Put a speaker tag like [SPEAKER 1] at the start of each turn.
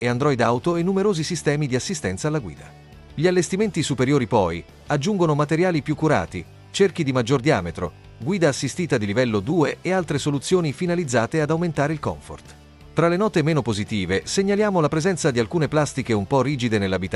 [SPEAKER 1] e Android Auto e numerosi sistemi di assistenza alla guida. Gli allestimenti superiori poi aggiungono materiali più curati, cerchi di maggior diametro, guida assistita di livello 2 e altre soluzioni finalizzate ad aumentare il comfort. Tra le note meno positive segnaliamo la presenza di alcune plastiche un po' rigide nell'abitacolo